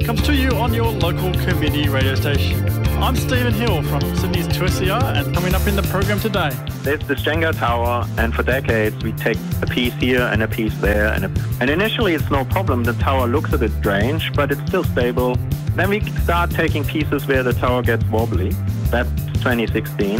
comes to you on your local community radio station. I'm Stephen Hill from Sydney's 2SER, and coming up in the program today. There's the Jenga tower, and for decades we take a piece here and a piece there, and initially it's no problem. The tower looks a bit strange, but it's still stable. Then we start taking pieces where the tower gets wobbly. That's 2016.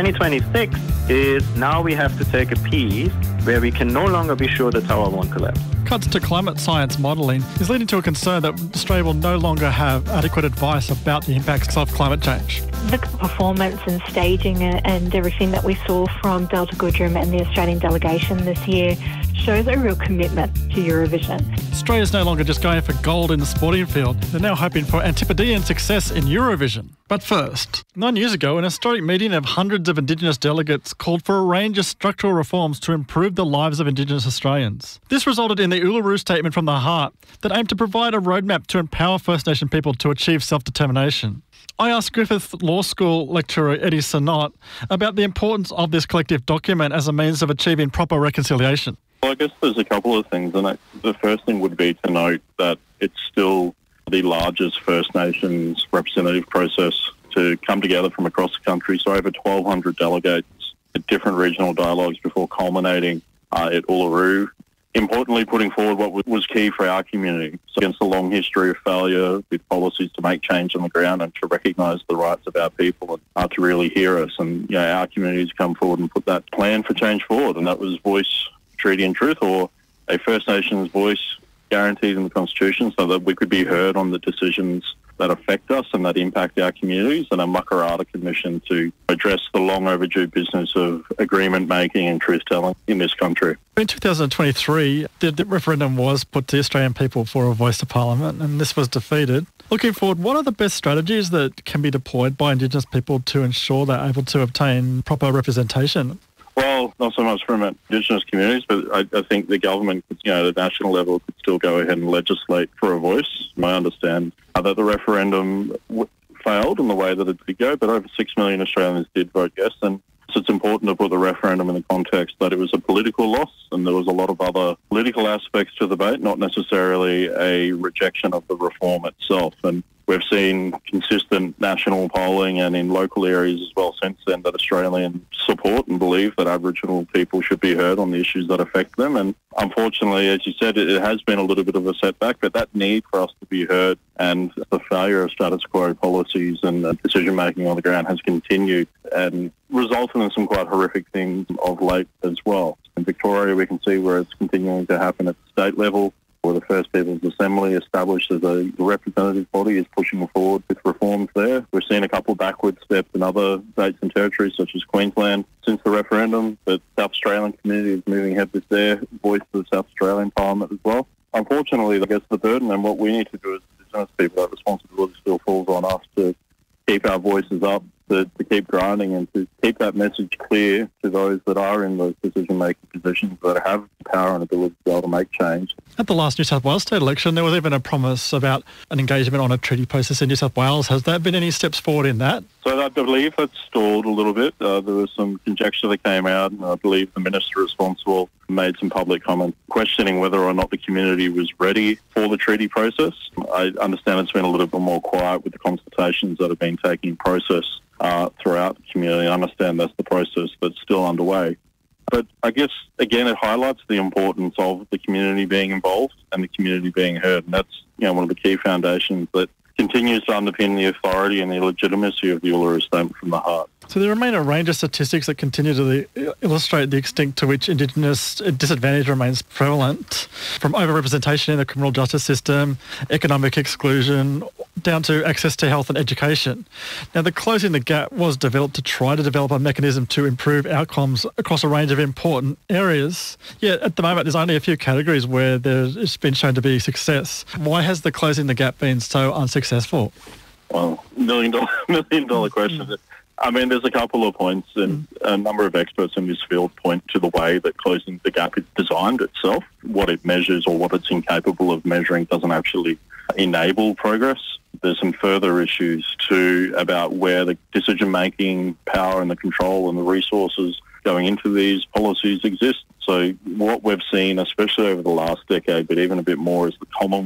2026 is now we have to take a piece where we can no longer be sure the tower won't collapse. Cuts to climate science modelling is leading to a concern that Australia will no longer have adequate advice about the impacts of climate change. The performance and staging and everything that we saw from Delta Goodrem and the Australian delegation this year shows a real commitment to Eurovision. Australia's no longer just going for gold in the sporting field. They're now hoping for Antipodean success in Eurovision. But first, 9 years ago, an historic meeting of hundreds of Indigenous delegates called for a range of structural reforms to improve the lives of Indigenous Australians. This resulted in the Uluru Statement from the Heart that aimed to provide a roadmap to empower First Nation people to achieve self-determination. I asked Griffith Law School lecturer Eddie Sinnott about the importance of this collective document as a means of achieving proper reconciliation. Well, I guess there's a couple of things, and the first thing would be to note that it's still the largest First Nations representative process to come together from across the country, so over 1,200 delegates at different regional dialogues before culminating at Uluru. Importantly, putting forward what was key for our community. So against a long history of failure with policies to make change on the ground and to recognise the rights of our people and to really hear us. And our communities come forward and put that plan for change forward, and that was Voice, Treaty and Truth, or a First Nations voice guaranteed in the Constitution so that we could be heard on the decisions that affect us and that impact our communities, and a Makarrata Commission to address the long overdue business of agreement making and truth telling in this country. In 2023, the referendum was put to the Australian people for a voice to Parliament, and this was defeated. Looking forward, what are the best strategies that can be deployed by Indigenous people to ensure they're able to obtain proper representation? Well, not so much from Indigenous communities, but I think the government, at the national level, could still go ahead and legislate for a voice. I understand that the referendum failed in the way that it did go, but over 6 million Australians did vote yes, and so it's important to put the referendum in the context that it was a political loss and there was a lot of other political aspects to the debate, not necessarily a rejection of the reform itself. And we've seen consistent national polling and in local areas as well since then that Australians support and believe that Aboriginal people should be heard on the issues that affect them. And unfortunately, as you said, it has been a little bit of a setback, but that need for us to be heard and the failure of status quo policies and decision-making on the ground has continued and resulted in some quite horrific things of late as well. In Victoria, we can see where it's continuing to happen at the state level, where the First Peoples Assembly, established as a representative body, is pushing forward with reforms there. We've seen a couple of backward steps in other states and territories, such as Queensland, since the referendum, but South Australian community is moving ahead with their voice to the South Australian Parliament as well. Unfortunately, I guess the burden and what we need to do as Indigenous people, that responsibility still falls on us to keep our voices up, to keep grinding and to keep that message clear to those that are in those decision-making positions that have power and ability to be able to make change. At the last New South Wales state election, there was even a promise about an engagement on a treaty process in New South Wales. Has there been any steps forward in that? So I believe that's stalled a little bit. There was some conjecture that came out, and I believe the minister responsible made some public comments questioning whether or not the community was ready for the treaty process. I understand it's been a little bit more quiet with the consultations that have been taking process throughout the community. I understand that's the process that's still underway. But I guess, again, it highlights the importance of the community being involved and the community being heard. And that's one of the key foundations that continues to underpin the authority and the legitimacy of the Uluru Statement from the Heart. So there remain a range of statistics that continue to illustrate the extent to which Indigenous disadvantage remains prevalent, from overrepresentation in the criminal justice system, economic exclusion, down to access to health and education. Now, the Closing the Gap was developed to try to develop a mechanism to improve outcomes across a range of important areas. Yet, at the moment, there's only a few categories where it's been shown to be success. Why has the Closing the Gap been so unsuccessful? Well, million dollar question. I mean, there's a couple of points, and a number of experts in this field point to the way that Closing the Gap is designed itself. What it measures or what it's incapable of measuring doesn't actually enable progress. There's some further issues too about where the decision-making power and the control and the resources going into these policies exist. So what we've seen, especially over the last decade, but even a bit more, is the Commonwealth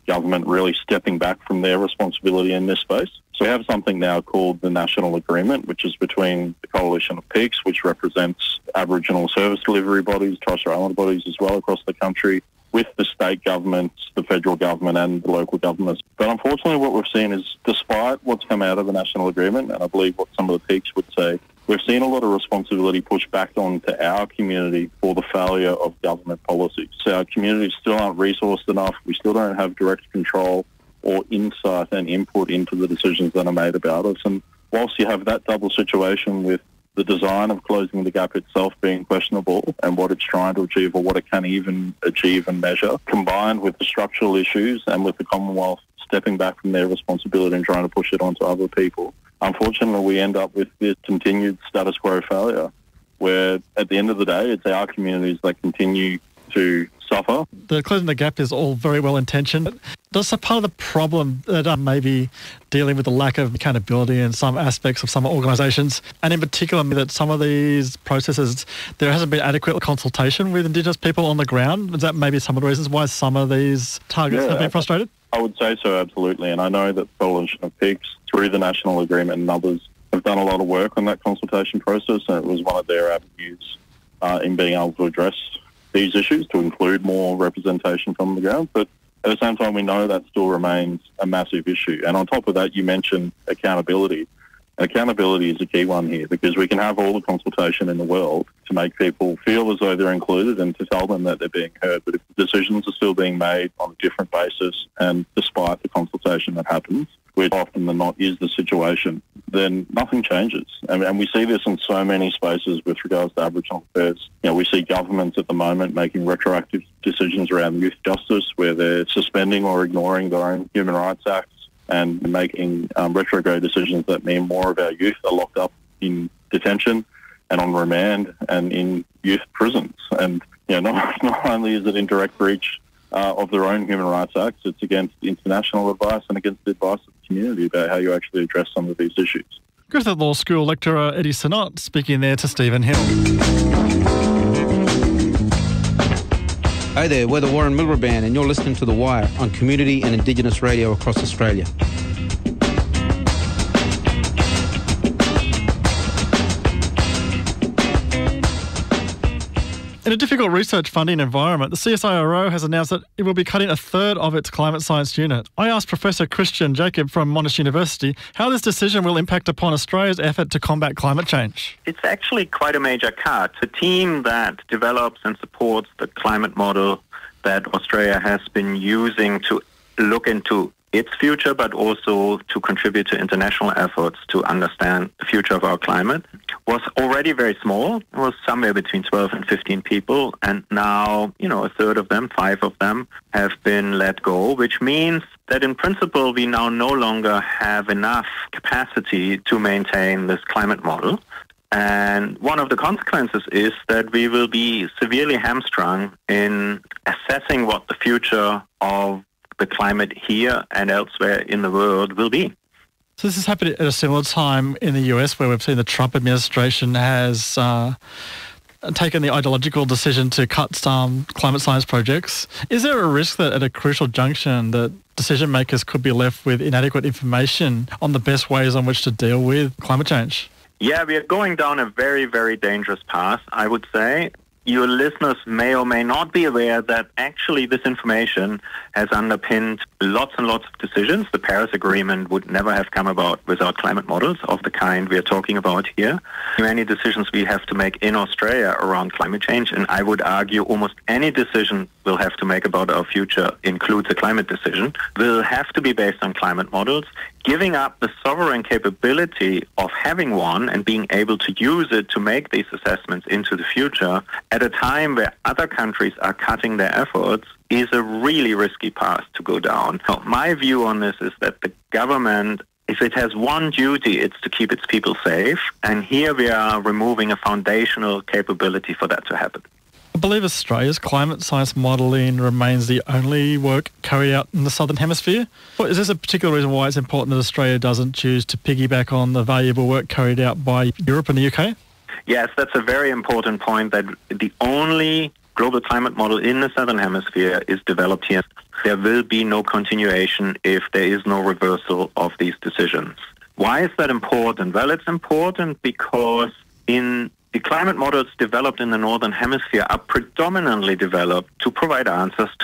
government really stepping back from their responsibility in this space. So we have something now called the National Agreement, which is between the Coalition of Peaks, which represents Aboriginal service delivery bodies, Torres Strait Islander bodies as well across the country, with the state governments, the federal government and the local governments. But unfortunately what we've seen is, despite what's come out of the National Agreement, and I believe what some of the peaks would say, we've seen a lot of responsibility pushed back onto our community for the failure of government policies. So our communities still aren't resourced enough. We still don't have direct control or insight and input into the decisions that are made about us. And whilst you have that double situation with the design of Closing the Gap itself being questionable and what it's trying to achieve or what it can even achieve and measure, combined with the structural issues and with the Commonwealth stepping back from their responsibility and trying to push it onto other people, unfortunately we end up with this continued status quo failure where at the end of the day it's our communities that continue to suffer. The Closing the Gap is all very well intentioned, but does a part of the problem that maybe dealing with the lack of accountability in some aspects of some organisations, and in particular that some of these processes, there hasn't been adequate consultation with Indigenous people on the ground? Is that maybe some of the reasons why some of these targets have been frustrated? I would say so, absolutely. And I know that the Coalition of Peaks, through the National Agreement and others, have done a lot of work on that consultation process, and it was one of their avenues in being able to address these issues, to include more representation from the ground. But at the same time, we know that still remains a massive issue. And on top of that, you mentioned accountability. Accountability is a key one here, because we can have all the consultation in the world to make people feel as though they're included and to tell them that they're being heard. But if the decisions are still being made on a different basis and despite the consultation that happens, which often than not is the situation, then nothing changes. And we see this in so many spaces with regards to Aboriginal affairs. You know, we see governments at the moment making retroactive decisions around youth justice, where they're suspending or ignoring their own human rights acts and making retrograde decisions that mean more of our youth are locked up in detention and on remand and in youth prisons. And not only is it in direct breach of their own human rights acts, it's against international advice and against the advice of the community about how you actually address some of these issues. Griffith Law School lecturer Eddie Sinnott speaking there to Stephen Hill. Hey there, we're the Warren Mildred Band and you're listening to The Wire on Community and Indigenous radio across Australia. In a difficult research funding environment, the CSIRO has announced that it will be cutting a third of its climate science unit. I asked Professor Christian Jacob from Monash University how this decision will impact upon Australia's effort to combat climate change. It's actually quite a major cut. The team that develops and supports the climate model that Australia has been using to look into its future, but also to contribute to international efforts to understand the future of our climate, was already very small. It was somewhere between 12 and 15 people. And now, a third of them, 5 of them, have been let go, which means that in principle, we now no longer have enough capacity to maintain this climate model. And one of the consequences is that we will be severely hamstrung in assessing what the future of the climate here and elsewhere in the world will be. So this has happened at a similar time in the US, where we've seen the Trump administration has taken the ideological decision to cut some climate science projects. Is there a risk that at a crucial junction that decision makers could be left with inadequate information on the best ways on which to deal with climate change? Yeah, we are going down a very, very dangerous path, I would say. Your listeners may or may not be aware that actually this information has underpinned lots and lots of decisions. The Paris Agreement would never have come about without climate models of the kind we are talking about here. Many decisions we have to make in Australia around climate change, and I would argue almost any decision we'll have to make about our future includes a climate decision, will have to be based on climate models. Giving up the sovereign capability of having one and being able to use it to make these assessments into the future at a time where other countries are cutting their efforts is a really risky path to go down. So my view on this is that the government, if it has one duty, it's to keep its people safe. And here we are removing a foundational capability for that to happen. I believe Australia's climate science modelling remains the only work carried out in the Southern Hemisphere. But is this a particular reason why it's important that Australia doesn't choose to piggyback on the valuable work carried out by Europe and the UK? Yes, that's a very important point, that the only global climate model in the Southern Hemisphere is developed here. there will be no continuation if there is no reversal of these decisions. Why is that important? Well, it's important because the climate models developed in the Northern Hemisphere are predominantly developed to provide answers